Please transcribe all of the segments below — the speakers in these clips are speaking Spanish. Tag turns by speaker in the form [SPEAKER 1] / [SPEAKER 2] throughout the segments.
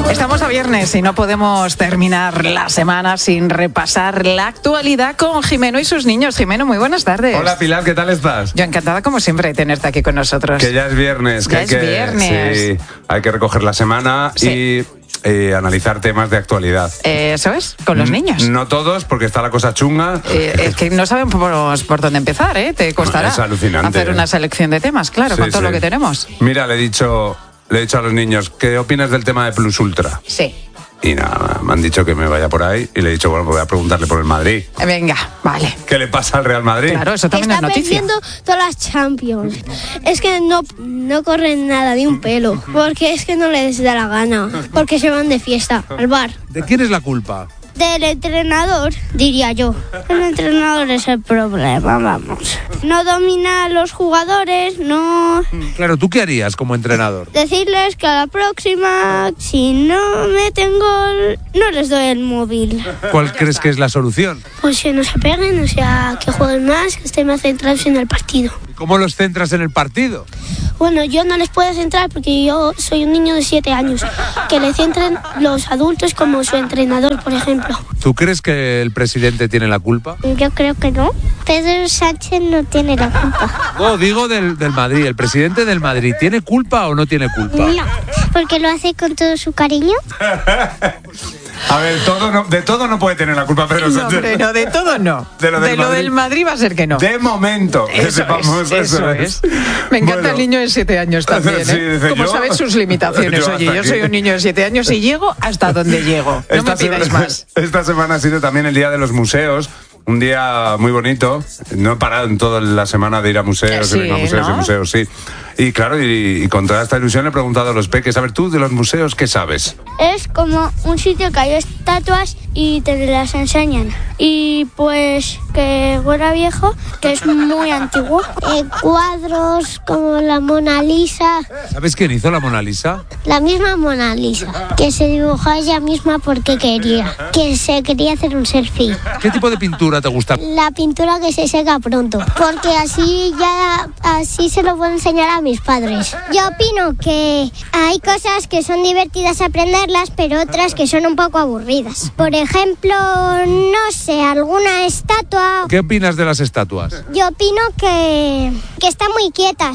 [SPEAKER 1] Estamos a viernes y no podemos terminar la semana sin repasar la actualidad con Jimeno y sus niños. Jimeno, muy buenas tardes.
[SPEAKER 2] Hola Pilar, ¿qué tal estás?
[SPEAKER 1] Yo encantada como siempre de tenerte aquí con nosotros.
[SPEAKER 2] Que ya es viernes.
[SPEAKER 1] Ya es viernes.
[SPEAKER 2] Sí, hay que recoger la semana y analizar temas de actualidad.
[SPEAKER 1] Eso es, con los niños.
[SPEAKER 2] No todos, porque está la cosa chunga.
[SPEAKER 1] Es que no sabemos por dónde empezar, ¿eh? Te costará
[SPEAKER 2] Es alucinante,
[SPEAKER 1] hacer una selección de temas, claro,
[SPEAKER 2] Sí,
[SPEAKER 1] con todo
[SPEAKER 2] sí.
[SPEAKER 1] lo que tenemos.
[SPEAKER 2] Mira, le he dicho a los niños, ¿qué opinas del tema de Plus Ultra?
[SPEAKER 1] Sí.
[SPEAKER 2] Y nada, me han dicho que me vaya por ahí y le he dicho, bueno, pues voy a preguntarle por el Madrid.
[SPEAKER 1] Venga, vale.
[SPEAKER 2] ¿Qué le pasa al Real Madrid?
[SPEAKER 1] Claro, eso también es noticia.
[SPEAKER 3] Está perdiendo todas las Champions. Es que no corren nada, ni un pelo. Porque es que no les da la gana. Porque se van de fiesta al bar.
[SPEAKER 4] ¿De quién es la culpa?
[SPEAKER 3] Del entrenador, diría yo. El entrenador es el problema, vamos. No domina a los jugadores, no...
[SPEAKER 4] Claro, ¿tú qué harías como entrenador?
[SPEAKER 3] Decirles que a la próxima, si no meten gol, no les doy el móvil.
[SPEAKER 4] ¿Cuál crees que es la solución?
[SPEAKER 3] Pues que no se peguen, o sea, que jueguen más, que estén más centrados en el partido.
[SPEAKER 4] ¿Y cómo los centras en el partido?
[SPEAKER 3] Bueno, yo no les puedo centrar porque yo soy un niño de 7 años. Que le centren los adultos como su entrenador, por ejemplo.
[SPEAKER 4] ¿Tú crees que el presidente tiene la culpa?
[SPEAKER 3] Yo creo que no. Pedro Sánchez no tiene la culpa.
[SPEAKER 4] No, digo del Madrid. ¿El presidente del Madrid tiene culpa o no tiene culpa?
[SPEAKER 3] No, porque lo hace con todo su cariño.
[SPEAKER 2] A ver, de todo no puede tener la culpa Pedro
[SPEAKER 1] No,
[SPEAKER 2] Sánchez.
[SPEAKER 1] hombre, no, de todo no.
[SPEAKER 2] De lo del
[SPEAKER 1] Madrid va a ser que no.
[SPEAKER 2] De momento, que
[SPEAKER 1] Eso
[SPEAKER 2] sepamos,
[SPEAKER 1] eso es. Me encanta
[SPEAKER 2] Bueno.
[SPEAKER 1] el niño de 7 años también, ¿eh?
[SPEAKER 2] Sí, dice,
[SPEAKER 1] Como
[SPEAKER 2] yo-
[SPEAKER 1] sabes sus limitaciones.
[SPEAKER 2] yo
[SPEAKER 1] Oye,
[SPEAKER 2] hasta
[SPEAKER 1] yo
[SPEAKER 2] aquí.
[SPEAKER 1] soy un niño de 7 años y llego hasta donde llego. No me pidáis más.
[SPEAKER 2] Esta semana ha sido también el Día de los Museos. Un día muy bonito. No he parado en toda la semana de ir a museos,
[SPEAKER 1] Sí,
[SPEAKER 2] y venga a museos,
[SPEAKER 1] ¿no?
[SPEAKER 2] y museos, sí. Y claro, y con toda esta ilusión le he preguntado a los peques, a ver, tú de los museos, ¿qué sabes?
[SPEAKER 3] Es como un sitio que hay estatuas y te las enseñan. Y pues que fuera viejo, que es muy antiguo. Cuadros como la Mona Lisa.
[SPEAKER 4] ¿Sabes quién hizo la Mona Lisa?
[SPEAKER 3] La misma Mona Lisa, que se dibujó ella misma porque quería. Que se quería hacer un selfie.
[SPEAKER 4] ¿Qué tipo de pintura te gusta?
[SPEAKER 3] La pintura que se seca pronto, porque así se lo puedo enseñar a mis padres. Yo opino que hay cosas que son divertidas aprenderlas, pero otras que son un poco aburridas. Por ejemplo, no sé, alguna estatua.
[SPEAKER 4] ¿Qué opinas de las estatuas?
[SPEAKER 3] Yo opino que están muy quietas.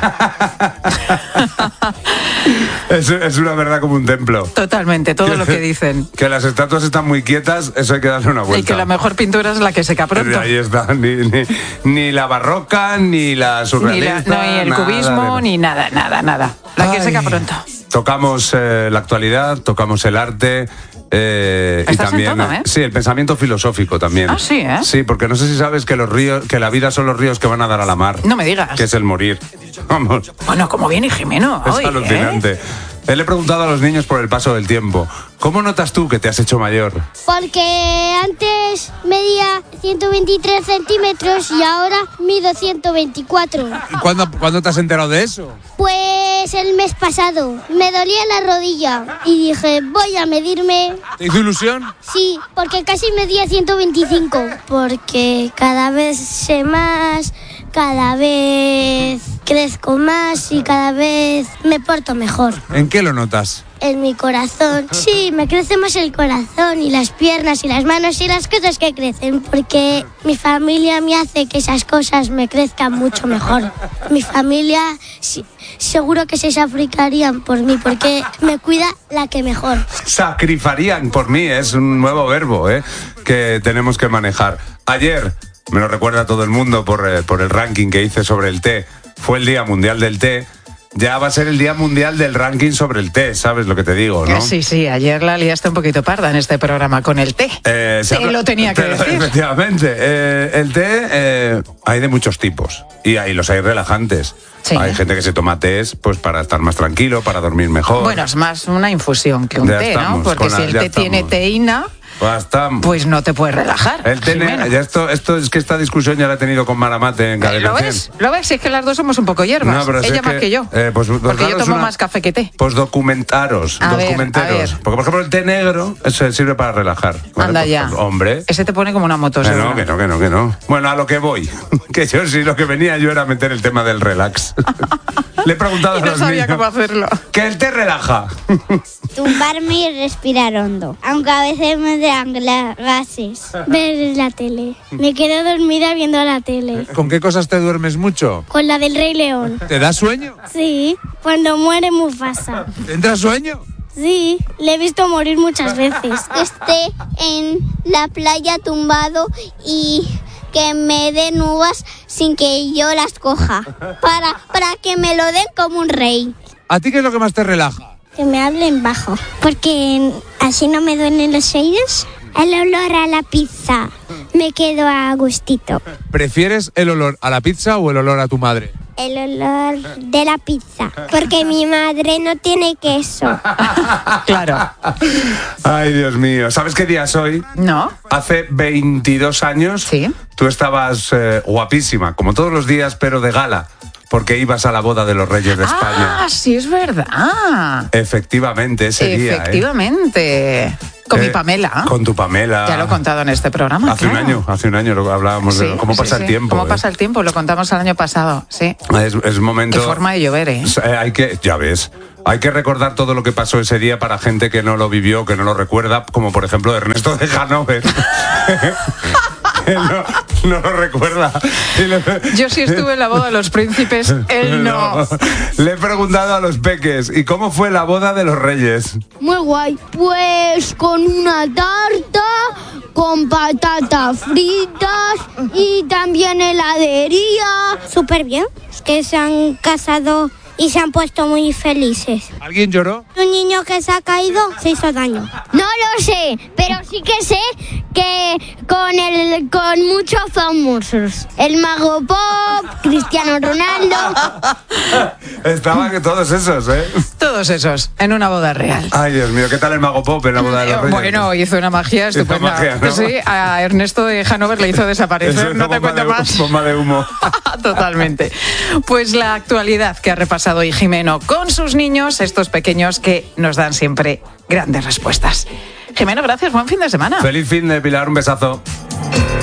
[SPEAKER 2] Es una verdad como un templo.
[SPEAKER 1] Totalmente, todo lo que dicen.
[SPEAKER 2] Que las estatuas están muy quietas, eso hay que darle una vuelta.
[SPEAKER 1] Y que la mejor pintura es la que seca pronto.
[SPEAKER 2] Ahí está, ni la barroca, ni la surrealista.
[SPEAKER 1] Ni el
[SPEAKER 2] nada
[SPEAKER 1] cubismo,
[SPEAKER 2] de-
[SPEAKER 1] ni nada. La que
[SPEAKER 2] Ay.
[SPEAKER 1] seca pronto.
[SPEAKER 2] Tocamos la actualidad, tocamos el arte. Y
[SPEAKER 1] Estás en
[SPEAKER 2] también
[SPEAKER 1] todo, ¿eh?
[SPEAKER 2] sí, el pensamiento filosófico también.
[SPEAKER 1] Ah, sí, ¿eh?
[SPEAKER 2] Sí, porque no sé si sabes que los ríos, que la vida son los ríos que van a dar a la mar.
[SPEAKER 1] No me digas.
[SPEAKER 2] Que es el morir. Vamos,
[SPEAKER 1] Bueno, como viene Jimeno
[SPEAKER 2] es
[SPEAKER 1] hoy,
[SPEAKER 2] alucinante. Le he preguntado a los niños por el paso del tiempo. ¿Cómo notas tú que te has hecho mayor?
[SPEAKER 3] Porque antes medía 123 centímetros y ahora mido 124.
[SPEAKER 4] ¿Y cuándo te has enterado de eso?
[SPEAKER 3] Pues el mes pasado me dolía la rodilla y dije, voy a medirme.
[SPEAKER 4] ¿Te hizo ilusión?
[SPEAKER 3] Sí, porque casi medía 125. Porque cada vez sé más, cada vez crezco más y cada vez me porto mejor.
[SPEAKER 4] ¿En qué lo notas?
[SPEAKER 3] En mi corazón. Sí, me crece más el corazón y las piernas y las manos y las cosas que crecen, porque mi familia me hace que esas cosas me crezcan mucho mejor. Mi familia seguro que se sacrificarían por mí, porque me cuida la que mejor.
[SPEAKER 2] Sacrificarían por mí, es un nuevo verbo que tenemos que manejar. Ayer, me lo recuerda todo el mundo por el ranking que hice sobre el té, fue el Día Mundial del Té. Ya va a ser el Día Mundial del ranking sobre el té, ¿sabes lo que te digo, no?
[SPEAKER 1] Sí, ayer la liaste un poquito parda en este programa con el té. Lo tenía que decir.
[SPEAKER 2] Efectivamente. El té hay de muchos tipos y los hay relajantes.
[SPEAKER 1] Sí.
[SPEAKER 2] Hay gente que se toma tés pues para estar más tranquilo, para dormir mejor.
[SPEAKER 1] Bueno, es más una infusión que un
[SPEAKER 2] Ya
[SPEAKER 1] té,
[SPEAKER 2] estamos,
[SPEAKER 1] ¿no? Porque si el té tiene teína, pues no te puedes relajar.
[SPEAKER 2] El té negro, ya esto es que esta discusión ya la he tenido con Maramate en Cadena
[SPEAKER 1] ¿Lo
[SPEAKER 2] 100.
[SPEAKER 1] ves? ¿Lo ves? Si es que las dos somos un poco hierbas.
[SPEAKER 2] No, pero
[SPEAKER 1] ella más que yo.
[SPEAKER 2] Pues
[SPEAKER 1] porque yo tomo más café que té.
[SPEAKER 2] Pues documentaros.
[SPEAKER 1] A ver.
[SPEAKER 2] Porque, por ejemplo, el té negro se sirve para relajar. ¿Vale?
[SPEAKER 1] Anda
[SPEAKER 2] Pues,
[SPEAKER 1] ya.
[SPEAKER 2] Hombre.
[SPEAKER 1] Ese te pone como una moto.
[SPEAKER 2] Que no. Bueno, a lo que voy. Que yo sí, lo que venía yo era meter el tema del relax. Le he preguntado
[SPEAKER 1] Y
[SPEAKER 2] a
[SPEAKER 1] no
[SPEAKER 2] los
[SPEAKER 1] sabía
[SPEAKER 2] niños
[SPEAKER 1] cómo hacerlo.
[SPEAKER 2] que el té relaja.
[SPEAKER 3] Tumbarme y respirar hondo, aunque a veces me dan gases. Ver la tele. Me quedo dormida viendo la tele.
[SPEAKER 4] ¿Con qué cosas te duermes mucho?
[SPEAKER 3] Con la del Rey León.
[SPEAKER 4] ¿Te da sueño?
[SPEAKER 3] Sí, cuando muere Mufasa.
[SPEAKER 4] ¿Te entra sueño?
[SPEAKER 3] Sí, le he visto morir muchas veces. Que esté en la playa tumbado y que me den uvas sin que yo las coja. Para que me lo den como un rey.
[SPEAKER 4] ¿A ti qué es lo que más te relaja?
[SPEAKER 3] Que me hablen bajo, porque así no me duelen los oídos. El olor a la pizza, me quedo a gustito.
[SPEAKER 4] ¿Prefieres el olor a la pizza o el olor a tu madre?
[SPEAKER 3] El olor de la pizza, porque mi madre no tiene queso.
[SPEAKER 1] Claro.
[SPEAKER 2] Ay, Dios mío. ¿Sabes qué día es hoy?
[SPEAKER 1] ¿No?
[SPEAKER 2] Hace 22 años
[SPEAKER 1] Sí.
[SPEAKER 2] tú estabas guapísima, como todos los días, pero de gala, porque ibas a la boda de los Reyes de España.
[SPEAKER 1] Ah, sí, es verdad.
[SPEAKER 2] Efectivamente, ese día.
[SPEAKER 1] Efectivamente. Con mi Pamela.
[SPEAKER 2] Con tu Pamela.
[SPEAKER 1] Ya lo he contado en este programa.
[SPEAKER 2] Hace un año lo hablábamos de cómo pasa el tiempo.
[SPEAKER 1] Cómo pasa el tiempo, lo contamos el año pasado, sí.
[SPEAKER 2] Es momento.
[SPEAKER 1] Qué forma de llover, ¿eh?
[SPEAKER 2] Ya ves. Hay que recordar todo lo que pasó ese día para gente que no lo vivió, que no lo recuerda, como por ejemplo Ernesto de Hanover. No lo recuerda.
[SPEAKER 1] Yo sí estuve en la boda de los príncipes, él no.
[SPEAKER 2] Le he preguntado a los peques, ¿y cómo fue la boda de los Reyes?
[SPEAKER 3] Muy guay. Pues con una tarta, con patatas fritas y también heladería. Súper bien. Es que se han casado y se han puesto muy felices.
[SPEAKER 4] ¿Alguien lloró?
[SPEAKER 3] Un niño que se ha caído se hizo daño. No lo sé, pero sí que sé que con muchos famosos. El Mago Pop, Cristiano Ronaldo.
[SPEAKER 2] Estaban todos esos, ¿eh?
[SPEAKER 1] Todos esos, en una boda real.
[SPEAKER 2] Ay, Dios mío, ¿qué tal el Mago Pop en la boda de los Reyes?
[SPEAKER 1] Bueno, hizo una magia estupenda.
[SPEAKER 2] magia, ¿no?
[SPEAKER 1] Sí, a Ernesto de Hanover le hizo desaparecer, no te cuento más.
[SPEAKER 2] Bomba de humo.
[SPEAKER 1] Totalmente. Pues la actualidad que ha repasado hoy Jimeno con sus niños, estos pequeños que nos dan siempre grandes respuestas. Jimeno, gracias, buen fin de semana.
[SPEAKER 2] Feliz fin de Pilar, un besazo.